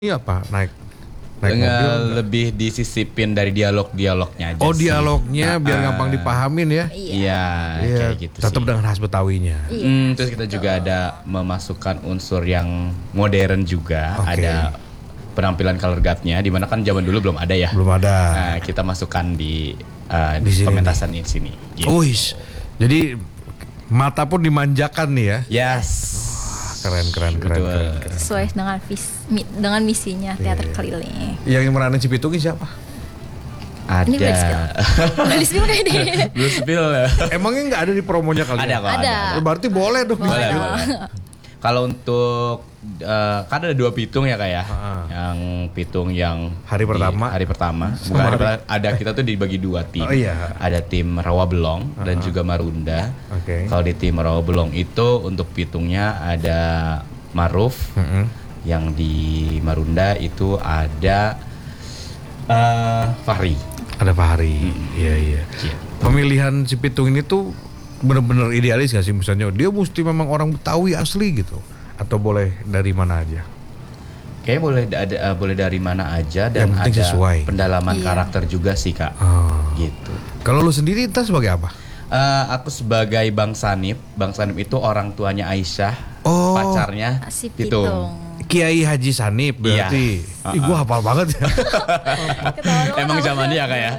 Iya apa naik mobil lebih disisipin dari dialognya aja. Oh sih. dialognya biar gampang dipahamin ya. Iya, kayak gitu sih. Tetap dengan khas Betawinya. Terus kita juga ada memasukkan unsur yang modern juga. Oke. Ada penampilan color guard-nya, dimana kan zaman dulu belum ada ya. Belum ada. Nah, kita masukkan di sini pementasan di sini. Gitu. Wih, jadi mata pun dimanjakan nih ya. Yes. Keren. Sesuai dengan misinya teater keliling. Yang meranin Cipitung ini siapa? Ada. Ini Black Spill. Black Spill kayak deh. Blue Spill ya. Emangnya nggak ada di promonya kali? Ada kok. Ada. Berarti boleh dong. Boleh. Kalau untuk kan ada 2 pitung ya kayak yang pitung yang Hari pertama. Bukan ada kita tuh dibagi 2 tim. Oh, iya. Ada tim Rawabelong dan juga Marunda. Oke. Kalau di tim Rawabelong itu untuk pitungnya ada Maruf. Yang di Marunda itu ada Fahri. Ada Fahri. Iya. Pemilihan Cipitung ini tuh bener-bener idealis gak sih? Misalnya dia mesti memang orang Betawi asli gitu, atau boleh dari mana aja? Kayaknya boleh dari mana aja dan Yang penting ada sesuai. pendalaman karakter juga sih Kak. Gitu. Kalau lu sendiri entah sebagai apa? Aku sebagai Bang Sanip. Bang Sanip itu orang tuanya Aisyah, Oh. pacarnya Si Pitung. Pitung. Kiai Haji Sanip berarti. Iya. Ih, gua hafal banget ya. Emang zamannya ya Kak ya.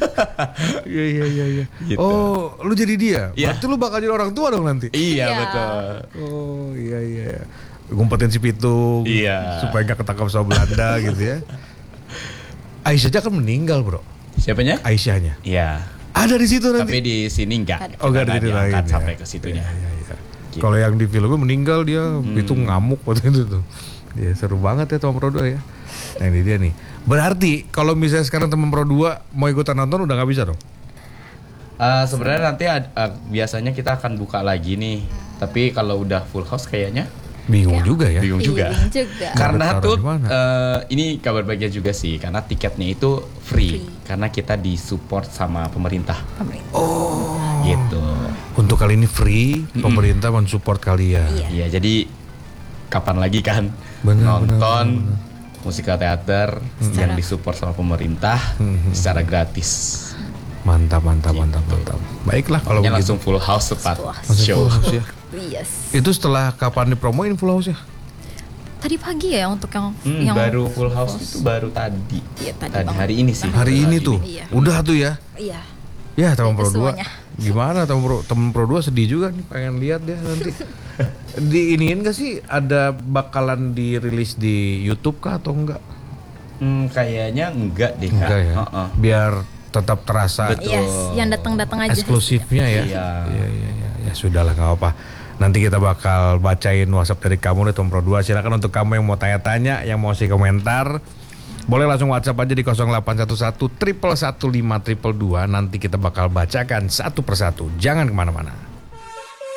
Iya. Gitu. Oh, lu jadi dia. Iya. Berarti lu bakal jadi orang tua dong nanti. Iya Iya. betul. Oh, iya. Ngumpetin si Pitung. Iya. Supaya gak ketangkap sama Belanda gitu ya. Aisyahnya kan meninggal, Bro. Siapanya? Aisyahnya. Iya. Ada di situ nanti. Tapi di sini enggak. Oh, enggak di lain. Diangkat Ya. sampai ke situnya. Iya. Gitu. Kalau yang di filmnya meninggal dia, Pitung ngamuk waktu itu tuh. Ya seru banget ya teman Pro 2 ya. Nah ini dia nih. Berarti kalau misalnya sekarang teman Pro 2 mau ikutan nonton udah nggak bisa dong? Sebenarnya nanti biasanya kita akan buka lagi nih. Tapi kalau udah full house kayaknya Bingung juga ya. bingung juga. Karena Taruh tuh di mana? ini kabar bahagia juga sih, karena tiketnya itu free. Karena kita disupport sama pemerintah. Oh. Gitu. Untuk kali ini free, pemerintah mensupport kalian. Iya, jadi kapan lagi kan nonton musikal teater yang disupport sama pemerintah secara gratis. Mantap. Baiklah kalau Yang begitu. langsung full house tepat Masih show. full house ya. Yes. Itu setelah kapan dipromoin full house ya? Tadi pagi ya untuk yang Baru full house itu baru tadi. Iya, tadi Tadi banget. hari ini sih. Hari ini tuh. Iya. Udah tuh ya. Iya. Ya teman Pro 2. Semuanya. Gimana teman Pro 2 sedih juga nih pengen lihat dia nanti. Diiniin gak sih ada bakalan dirilis di YouTube kah atau enggak? Kayaknya enggak deh Kak. Enggak ya. Biar tetap terasa Betul. Yes, yang datang-datang aja. eksklusifnya ya. Iya. Iya. Ya sudahlah nggak apa. Nanti kita bakal bacain WhatsApp dari kamu nih Tom Pro 2. Silakan untuk kamu yang mau tanya-tanya, yang mau kasih komentar, boleh langsung WhatsApp aja di 0811 115 222. Nanti kita bakal bacakan satu persatu. Jangan kemana-mana.